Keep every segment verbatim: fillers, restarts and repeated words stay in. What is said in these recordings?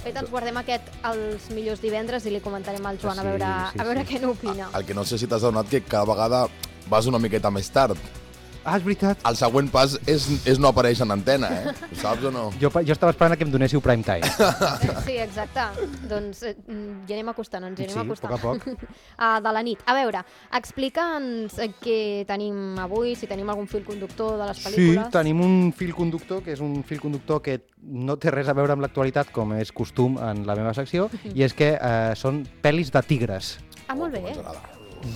fet, ens guardem aquest als millors divendres i li comentarem al Joan Sí, a veure, sí, a veure sí. què n'opina. El que no sé si t'has adonat que cada vegada vas una miqueta més tard. Ah, és veritat. El següent pas és, és no aparèixer en antena, eh? Ho saps o no? Jo, jo estava esperant que em donéssiu prime time. Sí, exacte. Doncs eh, hi anem acostant, ens hi anem Sí, acostant. a poc a poc. Uh, de la nit. A veure, explica'ns eh, què tenim avui, si tenim algun fil conductor de les Sí, pel·lícules. tenim un fil conductor, que és un fil conductor que no té res a veure amb l'actualitat, com és costum en la meva secció, i és que eh, són pel·lis de tigres. Ah, molt bé. Ens agrada.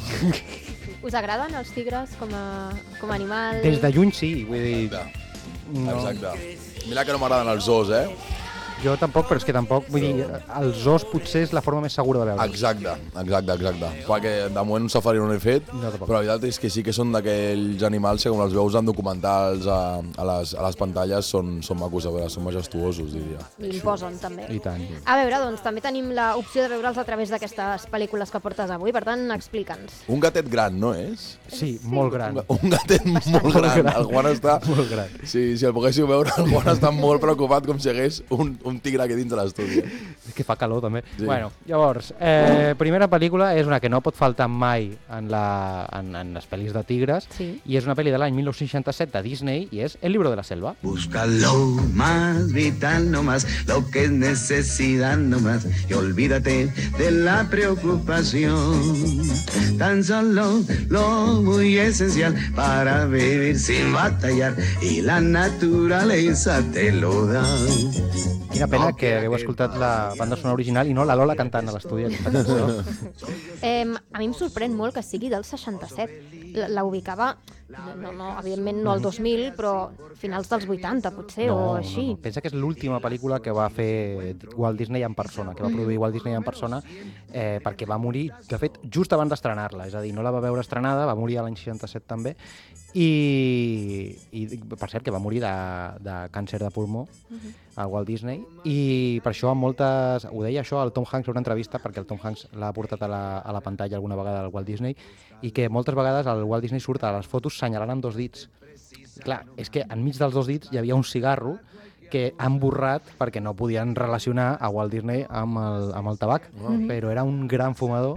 Us agraden els tigres com a, com a animal? Des de lluny sí, vull dir... Exacte. No, Exacte. Mira que no m'agraden els zoos, eh? jo tampoc, però és que tampoc, vull dir, els zoos potser és la forma més segura de veure. Exacte, exacte, exacte. Perquè de moment un safari no l'he fet, No, tampoc. però la veritat és que sí que són d'aquells animals que com els veus en documentals a, a, les, a les pantalles són, són macos a veure, són majestuosos, diria. I imposen, també. I tant. A veure, doncs, també tenim l'opció de veure'ls a través d'aquestes pel·lícules que portes avui, per tant, explica'ns. Un gatet gran, no és? Sí, molt gran. Un, ga- un gatet molt gran. gran. El Juan està... Molt gran. Sí, si el poguéssiu veure, el Juan està molt preocupat com si hagués un, un tigre aquí dins de l'estudi. Que fa calor, també. Sí. Bueno, llavors, eh, primera pel·lícula és una que no pot faltar mai en, la, en, en les pel·lis de tigres, Sí. i és una pel·li de l'any mil nou-cents seixanta-set de Disney, i és El libro de la selva. Busca lo más vital nomás, lo que es necesidad nomás, y olvídate de la preocupación. Tan solo lo muy esencial para vivir sin batallar, y la naturaleza te lo da. Quina pena que hagueu escoltat la banda sonora original i no la Lola cantant a l'estudi aquesta cançó. Eh, a mi em sorprèn molt que sigui del seixanta-set. La, la ubicava, no, no, evidentment no al dos mil, però finals dels vuitanta, potser, o així. No, no. Pensa que és l'última pel·lícula que va fer Walt Disney en persona, que va produir Walt Disney en persona, eh, perquè va morir, de fet, just abans d'estrenar-la, és a dir, no la va veure estrenada, va morir a l'any seixanta-set també, i, i per cert que va morir de, de càncer de pulmó, al Walt Disney, i per això moltes... Ho deia això al Tom Hanks en una entrevista, perquè el Tom Hanks l'ha portat a la, a la pantalla alguna vegada al Walt Disney, i que moltes vegades el Walt Disney surt a les fotos senyalant amb dos dits. Clar, és que enmig dels dos dits hi havia un cigarro que han borrat perquè no podien relacionar a Walt Disney amb el, amb el tabac, però era un gran fumador.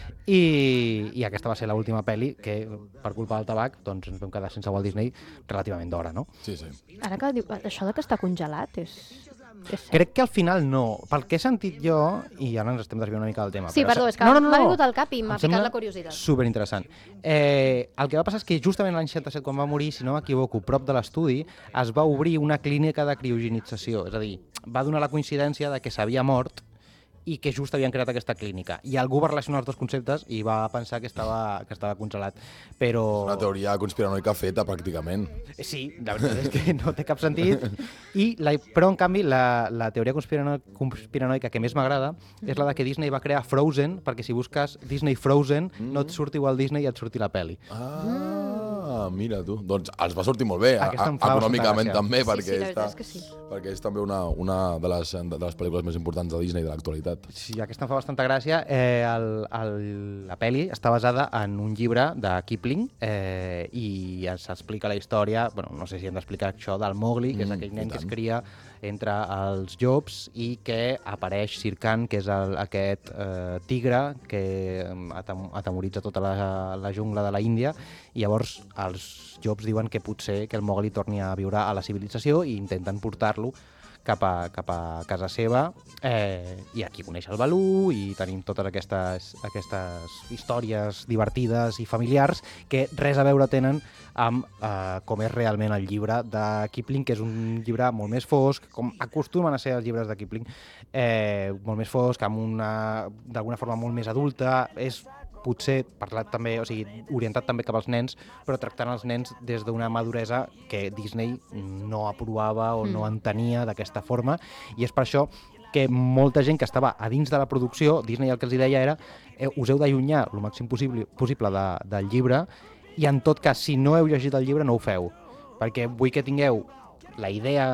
I, i aquesta va ser l'última pel·li que, per culpa del tabac, doncs ens vam quedar sense Walt Disney relativament d'hora, no? Sí, sí. Ara que diu, això de que està congelat és... és cert. Crec que al final no. Pel que he sentit jo, i ara ens estem desviant una mica del tema... Sí, però perdó, se- és que m'ha vingut al cap i m'ha Em picat sembla la curiositat. Superinteressant. Eh, el que va passar és que justament l'any seixanta-set, quan va morir, si no m'equivoco, prop de l'estudi, es va obrir una clínica de criogenització. És a dir, va donar la coincidència de que s'havia mort i que just havien creat aquesta clínica. I algú va relacionar els dos conceptes i va pensar que estava, que estava congelat. Però... Una teoria conspiranoica feta, pràcticament. Sí, la veritat és que no té cap sentit. I la, però, en canvi, la, la teoria conspirano, conspiranoica que més m'agrada és la de que Disney va crear Frozen, perquè si busques Disney Frozen mm. no et surti Walt Disney i et surti la pel·li. Ah, mira tu. Doncs els va sortir molt bé, a, Aquesta a, em fa econòmicament bastanta gràcia. també, Sí, perquè, sí, la veritat està, és que sí. perquè és també una, una de, les, de les pel·lícules més importants de Disney de l'actualitat. Sí, aquesta em fa bastanta gràcia. Eh, el, el, la pel·li està basada en un llibre de Kipling eh, i s'explica la història, bueno, no sé si hem d'explicar això, del Mowgli, que és Mm, aquell i nen que es tant. cria entre els llops i que apareix Shere Khan, que és el, aquest eh, tigre que atem atemoritza tota la, la jungla de la Índia, i llavors els llops diuen que potser que el Mowgli torni a viure a la civilització i intenten portar-lo cap a, cap a casa seva, eh, i aquí coneix el Balú i tenim totes aquestes, aquestes històries divertides i familiars que res a veure tenen amb eh, com és realment el llibre de Kipling, que és un llibre molt més fosc, com acostumen a ser els llibres de Kipling, eh, molt més fosc, amb una, d'alguna forma molt més adulta, és potser parlat també, o sigui, orientat també cap als nens, però tractant els nens des d'una maduresa que Disney no aprovava o no entenia d'aquesta forma, i és per això que molta gent que estava a dins de la producció, Disney el que els deia era eh, us heu d'allunyar el màxim possible, possible de, del llibre, i en tot cas, si no heu llegit el llibre, no ho feu, perquè vull que tingueu la idea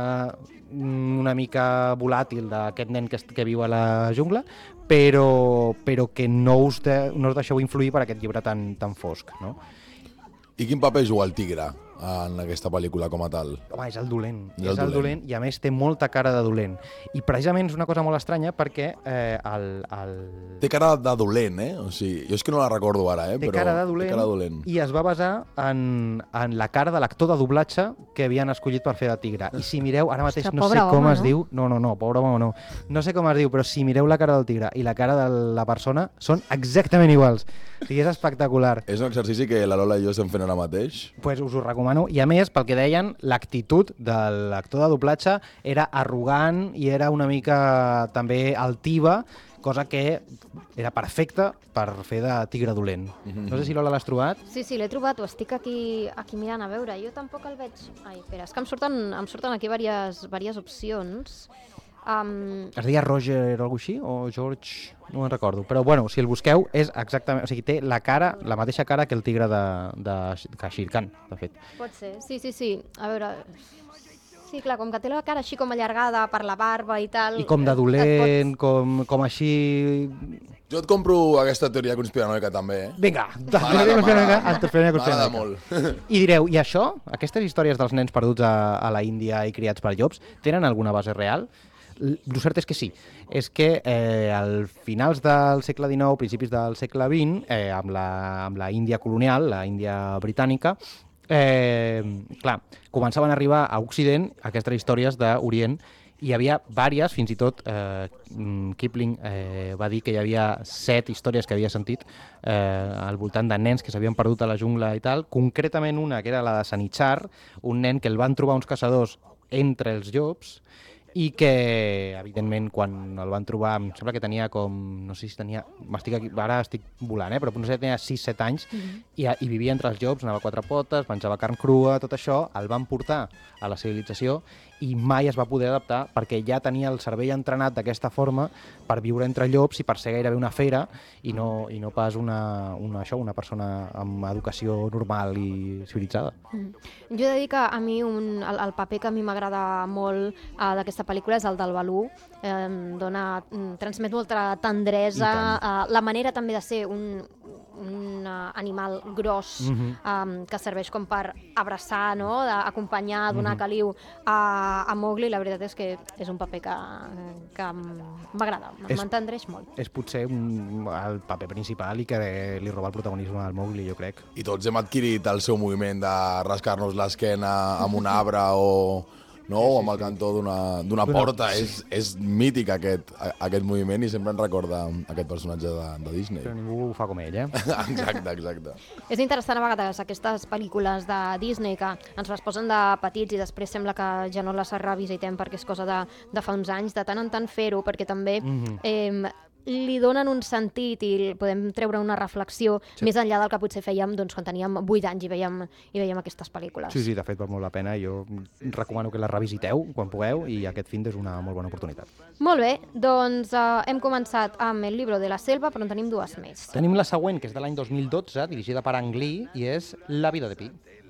una mica volàtil d'aquest nen que, que viu a la jungla, però, però que no us, de, no us deixeu influir per aquest llibre tan, tan fosc, no? I quin paper juga el tigre en aquesta pel·lícula com a tal. Home, és el dolent. És És el el dolent. dolent i a més té molta cara de dolent. I precisament és una cosa molt estranya perquè eh, el, el... Té cara de dolent, eh? O sigui, jo és que no la recordo ara, eh? té Però cara de dolent, té cara de dolent. i es va basar en, en la cara de l'actor de doblatge que havien escollit per fer de tigre. I si mireu, ara mateix Ostres, no sé pobre com home, es no? diu... No, no, no, pobre home no. No sé com es diu, però si mireu la cara del tigre i la cara de la persona, són exactament iguals. O sigui, és espectacular. És un exercici que la Lola i jo estem fent ara mateix. Pues us ho recomano. I a més, pel que deien, l'actitud de l'actor de doblatge era arrogant i era una mica també altiva, cosa que era perfecta per fer de tigre dolent. No sé si Lola l'has trobat. Sí, sí, l'he trobat, ho estic aquí, aquí mirant a veure. Jo tampoc el veig... Ai, espera, és que em surten, em surten aquí diverses, diverses opcions. Um, Es deia Roger o alguna així? O George? No me'n recordo. Però, bueno, si el busqueu, és exactament... O sigui, té la cara, la mateixa cara que el tigre de, de, de Shere Khan, de fet. pot ser, sí, sí, sí. A veure... Sí, clar, com que té la cara així com allargada per la barba i tal... I com de et- et dolent, com, com així... Jo et compro aquesta teoria conspiranoica també, eh? Vinga, M'agrada, m'agrada. M'agrada molt. I direu, i això, aquestes històries dels nens perduts a, a la Índia i criats per llops, tenen alguna base real? L- El cert és que sí. És que eh, al finals del segle dinou, principis del segle vint, eh, amb, la, amb la Índia colonial, la Índia britànica, eh, clar, començaven a arribar a Occident aquestes històries d'Orient. Hi havia vàries, fins i tot eh, Kipling eh, va dir que hi havia set històries que havia sentit eh, al voltant de nens que s'havien perdut a la jungla i tal, concretament una que era la de Sanichar, un nen que el van trobar uns caçadors entre els llops i que, evidentment, quan el van trobar, em sembla que tenia com, no sé si tenia, m'estic aquí, ara estic volant, eh, però no sé, tenia sis set anys, Mhm. i, i vivia entre els llops, anava a quatre potes, menjava carn crua, tot això, el van portar a la civilització i mai es va poder adaptar perquè ja tenia el cervell entrenat d'aquesta forma per viure entre llops i per ser gairebé una fera i no, i no pas una, una, això, una persona amb educació normal i civilitzada. Mm. Jo he de dir que a mi un, el, el paper que a mi m'agrada molt uh, d'aquesta pel·lícula és el del Balú. Eh, dona, mm, transmet molta tendresa, uh, la manera també de ser un, un uh, animal gros Mhm. um, que serveix com per abraçar, no? D'acompanyar, donar Mhm. caliu a, a Mowgli. La veritat és que és un paper que, que m'agrada, És- m'entendreix molt. És potser un, el paper principal i que li roba el protagonisme al Mowgli, jo crec. I tots hem adquirit el seu moviment de rascar-nos l'esquena amb un arbre o, no? o amb el cantó d'una d'una D'una- porta. És, és mític aquest, a- aquest moviment i sempre ens recorda aquest personatge de, de Disney. Però ningú ho fa com ell, eh? Exacte, exacte. És interessant a vegades aquestes pel·lícules de Disney que ens les posen de petits i després sembla que ja no les revisitem perquè és cosa de, de fa uns anys, de tant en tant fer-ho, perquè també Mhm. eh, li donen un sentit i podem treure una reflexió sí. més enllà del que potser fèiem doncs, quan teníem vuit anys i veiem, i veiem aquestes pel·lícules. Sí, sí, de fet, val molt la pena. Jo recomano que la revisiteu quan pugueu i aquest fin és una molt bona oportunitat. Molt bé, doncs eh, hem començat amb El libro de la selva, però en tenim dues més. Tenim la següent, que és de l'any dos mil dotze, dirigida per Ang Lee, i és La vida de Pi.